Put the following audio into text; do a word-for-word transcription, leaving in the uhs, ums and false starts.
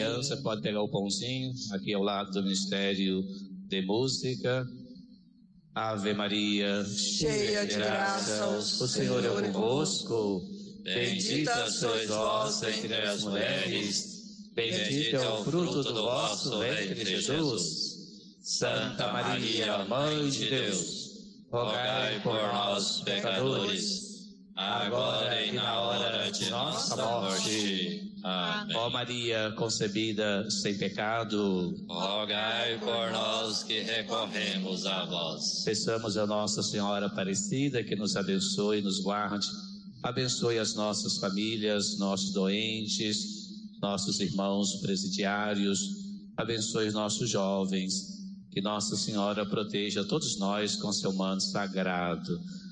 criança pode pegar o pãozinho aqui ao lado do Ministério de Música. Ave Maria, cheia de graça, o Senhor é convosco. Bendita sois vós entre as mulheres, bendito é o fruto do vosso ventre, Jesus. Santa Maria, Mãe de Deus, rogai por nós, pecadores, agora e na hora de nossa morte. Amém. Ó Maria concebida sem pecado, rogai por nós que recorremos a vós. Peçamos a Nossa Senhora Aparecida que nos abençoe e nos guarde. Abençoe as nossas famílias, nossos doentes, nossos irmãos presidiários. Abençoe os nossos jovens. Que Nossa Senhora proteja todos nós com seu manto sagrado.